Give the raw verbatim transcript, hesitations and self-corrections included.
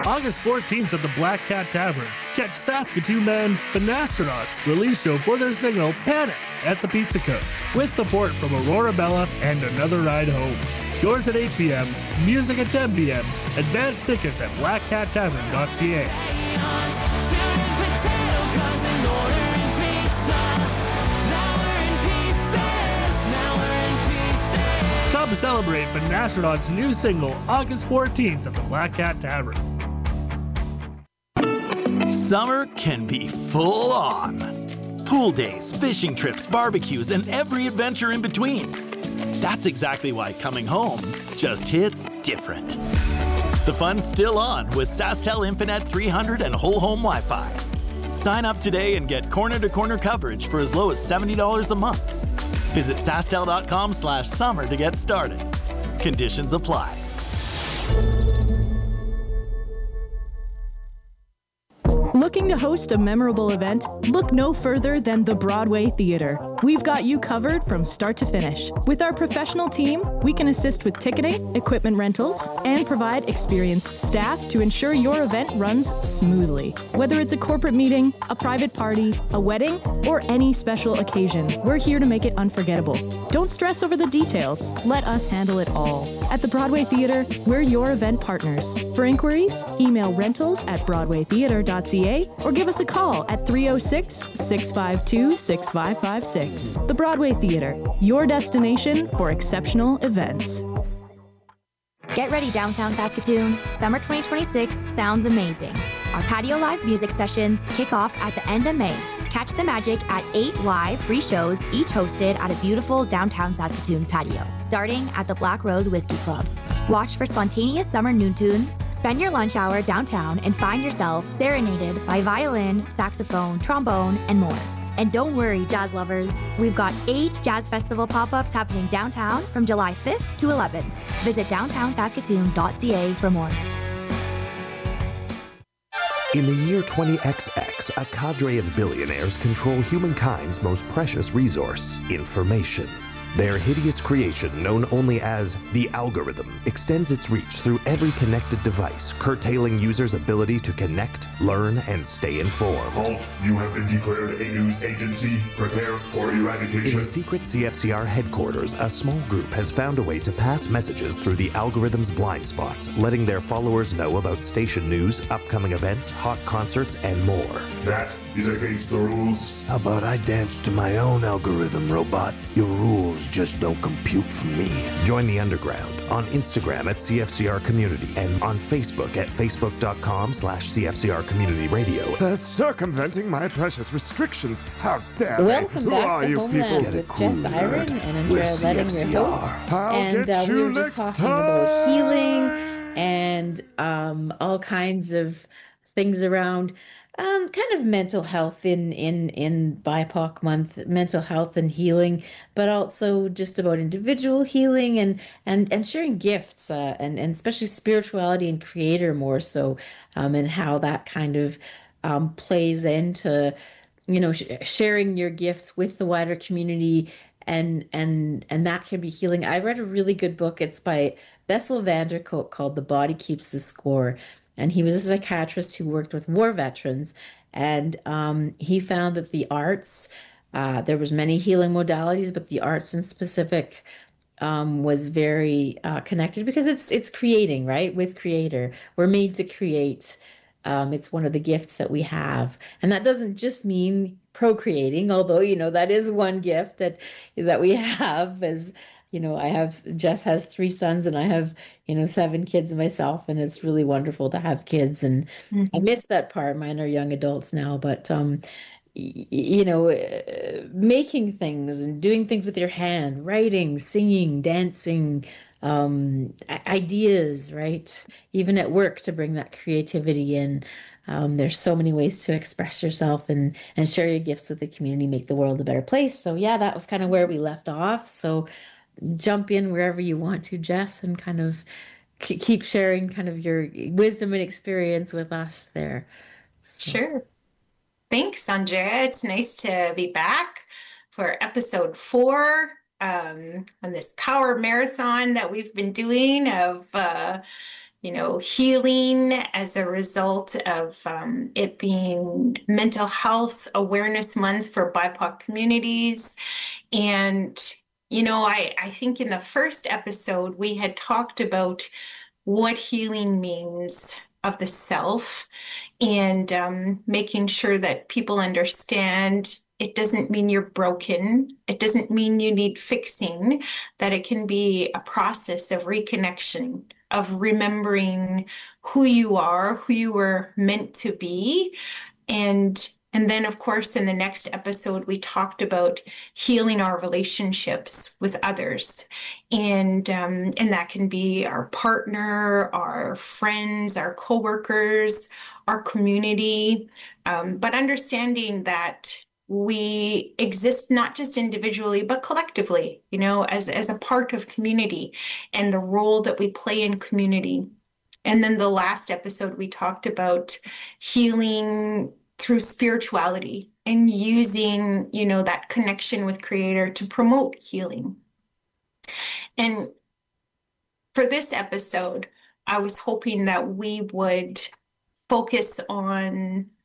August fourteenth at the Black Cat Tavern. Catch Saskatoon band The Nastronauts release show for their single Panic at the Pizza Cook, with support from Aurora Bella and Another Ride Home. Doors at eight p.m., music at ten p.m., advance tickets at black cat tavern dot c a. Come celebrate the Nastronauts' new single August fourteenth at the Black Cat Tavern. Summer can be full on. Pool days, fishing trips, barbecues, and every adventure in between. That's exactly why coming home just hits different. The fun's still on with SaskTel Infinet three hundred and whole home Wi-Fi. Sign up today and get corner-to-corner coverage for as low as seventy dollars a month. Visit SaskTel.com slash summer to get started. Conditions apply. Looking to host a memorable event? Look no further than the Broadway Theatre. We've got you covered from start to finish. With our professional team, we can assist with ticketing, equipment rentals, and provide experienced staff to ensure your event runs smoothly. Whether it's a corporate meeting, a private party, a wedding, or any special occasion, we're here to make it unforgettable. Don't stress over the details. Let us handle it all. At the Broadway Theatre, we're your event partners. For inquiries, email rentals at broadway theatre dot c a or give us a call at three oh six, six five two, six five five six. The Broadway Theatre, your destination for exceptional events. Get ready, downtown Saskatoon. Summer twenty twenty-six sounds amazing. Our patio live music sessions kick off at the end of May. Catch the magic at eight live free shows, each hosted at a beautiful downtown Saskatoon patio, starting at the Black Rose Whiskey Club. Watch for spontaneous summer noon tunes, spend your lunch hour downtown, and find yourself serenaded by violin, saxophone, trombone, and more. And don't worry, jazz lovers, we've got eight Jazz Festival pop-ups happening downtown from July fifth to eleventh. Visit downtown saskatoon dot c a for more. In the year twenty X X, a cadre of billionaires control humankind's most precious resource, information. Their hideous creation, known only as the algorithm, extends its reach through every connected device, curtailing users' ability to connect, learn, and stay informed. Halt, you have been declared a news agency. Prepare for eradication. In the secret C F C R headquarters, a small group has found a way to pass messages through the algorithm's blind spots, letting their followers know about station news, upcoming events, hot concerts, and more. That is against the rules. How about I dance to my own algorithm, robot? Your rules just don't compute for me. Join the underground on Instagram at C F C R Community and on Facebook at facebook.com slash CFCR Community Radio. They're circumventing my precious restrictions. How dare Welcome they? back to you Homeland people? with Jess Iron and Andrea Letting, your host. I'll And get uh, we you were just next talking time. about healing and um, all kinds of things around um, kind of mental health in in in B I P O C month, mental health and healing, but also just about individual healing and and and sharing gifts uh, and and especially spirituality and creator more so, um, and how that kind of um, plays into, you know, sh- sharing your gifts with the wider community, and and and that can be healing. I read a really good book. It's by Bessel van der Kolk called The Body Keeps the Score. And he was a psychiatrist who worked with war veterans. And um, he found that the arts, uh, there was many healing modalities, but the arts in specific um, was very uh, connected because it's it's creating, right? With creator. We're made to create. Um, it's one of the gifts that we have. And that doesn't just mean procreating, although, you know, that is one gift that that we have as, you know, I have, Jess has three sons and I have, you know, seven kids myself, and it's really wonderful to have kids. And mm-hmm. I miss that part. Mine are young adults now, but, um, y- you know, uh, making things and doing things with your hand, writing, singing, dancing, um, ideas, right? Even at work to bring that creativity in. Um, there's so many ways to express yourself and, and share your gifts with the community, make the world a better place. So yeah, that was kind of where we left off. So jump in wherever you want to, Jess, and kind of k- keep sharing kind of your wisdom and experience with us there. So. Sure. Thanks, Andrea. It's nice to be back for episode four um, on this power marathon that we've been doing of uh, you know, healing as a result of um, it being Mental Health Awareness Month for B I P O C communities. And, you know, I, I think in the first episode, we had talked about what healing means of the self, and um, making sure that people understand it doesn't mean you're broken. It doesn't mean you need fixing, that it can be a process of reconnection, of remembering who you are, who you were meant to be. And and then, of course, in the next episode, we talked about healing our relationships with others. And, um, and that can be our partner, our friends, our coworkers, our community. Um, but understanding that we exist not just individually, but collectively, you know, as, as a part of community, and the role that we play in community. And then the last episode, we talked about healing through spirituality and using, you know, that connection with Creator to promote healing. And for this episode, I was hoping that we would focus on